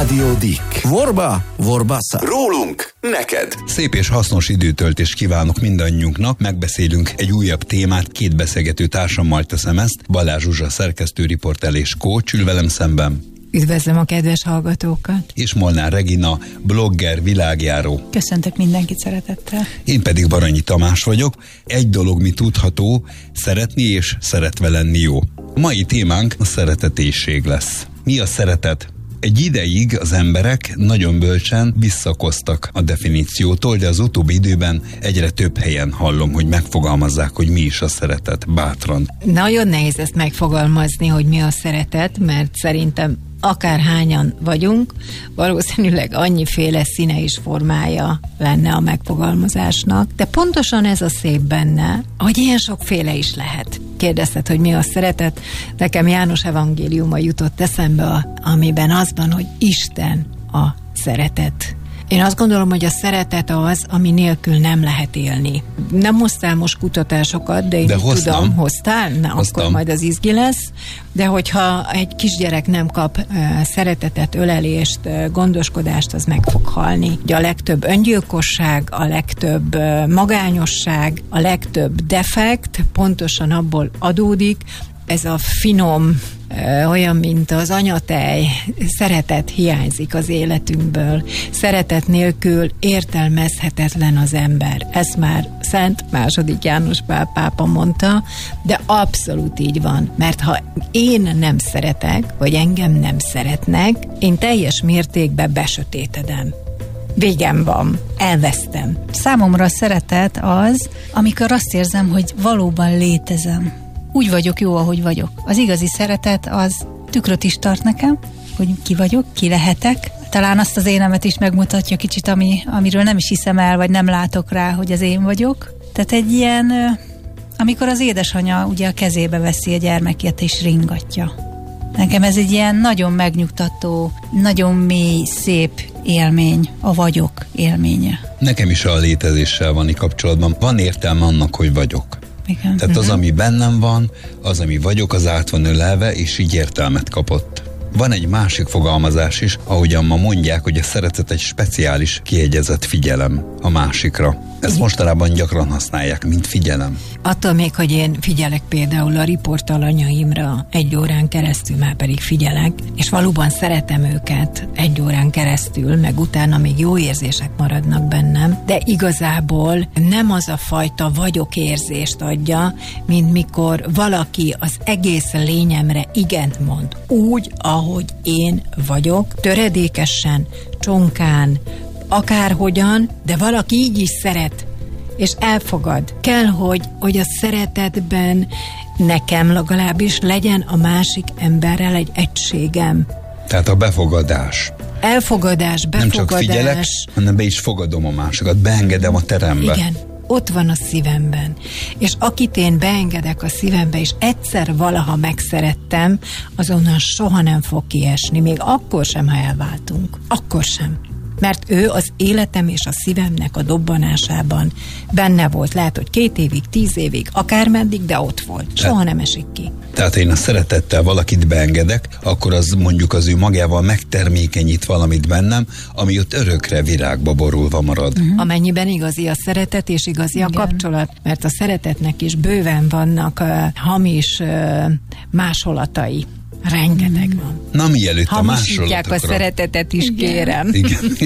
Rádió Dick. Vorba, Vorbassa. Rólunk, neked. Szép és hasznos időtöltést kívánok mindannyiunknak. Megbeszélünk egy újabb témát, két beszélgető társammal teszem ezt. Balázs Zsuzsa szerkesztő, riporter és coach ül velem szemben. Üdvözlöm a kedves hallgatókat. És Molnár Regina, blogger, világjáró. Köszöntök mindenkit szeretettel. Én pedig Baranyi Tamás vagyok. Egy dolog mi tudható, szeretni és szeretve lenni jó. A mai témánk a szeretetésség lesz. Mi a szeretet? Egy ideig az emberek nagyon bölcsen visszakoztak a definíciótól, de az utóbbi időben egyre több helyen hallom, hogy megfogalmazzák, hogy mi is a szeretet, bátran. Nagyon nehéz ezt megfogalmazni, hogy mi a szeretet, mert szerintem akárhányan vagyunk, valószínűleg annyiféle színe és formája lenne a megfogalmazásnak, de pontosan ez a szép benne, hogy ilyen sokféle is lehet. Kérdezted, hogy mi a szeretet? Nekem János evangéliuma jutott eszembe, amiben az van, hogy Isten a szeretet. Én azt gondolom, hogy a szeretet az, ami nélkül nem lehet élni. Nem hoztál most kutatásokat, de én tudom, hoztál? Na, hoztam. Akkor majd az izgi lesz. De hogyha egy kisgyerek nem kap szeretetet, ölelést, gondoskodást, az meg fog halni. Ugye a legtöbb öngyilkosság, a legtöbb magányosság, a legtöbb defekt pontosan abból adódik, ez a finom, olyan, mint az anyatej, szeretet hiányzik az életünkből. Szeretet nélkül értelmezhetetlen az ember. Ezt már Szent II. János Pál pápa mondta, de abszolút így van. Mert ha én nem szeretek, vagy engem nem szeretnek, én teljes mértékben besötétedem. Végem van. Elvesztem. Számomra a szeretet az, amikor azt érzem, hogy valóban létezem. Úgy vagyok jó, ahogy vagyok. Az igazi szeretet az tükröt is tart nekem, hogy ki vagyok, ki lehetek. Talán azt az énemet is megmutatja kicsit, amiről nem is hiszem el, vagy nem látok rá, hogy az én vagyok. Tehát egy ilyen, amikor az édesanyja ugye a kezébe veszi a gyermekét és ringatja. Nekem ez egy ilyen nagyon megnyugtató, nagyon mély, szép élmény, a vagyok élménye. Nekem is a létezéssel van kapcsolatban. Van értelme annak, hogy vagyok. Igen. Tehát az, ami bennem van, az, ami vagyok, az át van ölelve, és így értelmet kapott. Van egy másik fogalmazás is, ahogyan ma mondják, hogy a szeretet egy speciális, kiegyezett figyelem a másikra. Ezt mostanában gyakran használják, mint figyelem. Attól még, hogy én figyelek például a riportalanyaimra 1 órán keresztül, már pedig figyelek, és valóban szeretem őket 1 órán keresztül, meg utána még jó érzések maradnak bennem, de igazából nem az a fajta vagyok érzést adja, mint mikor valaki az egész lényemre igent mond. Úgy, ahogy én vagyok, töredékesen, csonkán, akárhogyan, de valaki így is szeret, és elfogad. Kell, hogy a szeretetben nekem legalábbis legyen a másik emberrel egy egységem. Tehát a befogadás. Elfogadás, befogadás. Nem csak figyelek, hanem be is fogadom a másikat, beengedem a terembe. Igen, ott van a szívemben. És akit én beengedek a szívembe, és egyszer valaha megszerettem, azonnal soha nem fog kiesni, még akkor sem, ha elváltunk. Akkor sem. Mert ő az életem és a szívemnek a dobbanásában benne volt. Lehet, hogy 2 évig, 10 évig, akármeddig, de ott volt. Soha nem esik ki. Tehát én a szeretettel valakit beengedek, akkor az mondjuk az ő magával megtermékenyít valamit bennem, ami ott örökre virágba borulva marad. Amennyiben igazi a szeretet és igazi a kapcsolat, mert a szeretetnek is bőven vannak hamis másolatai. Rengeteg van. Na, mielőtt a hamisítják másolatokra. a szeretetet is, kérem. Igen.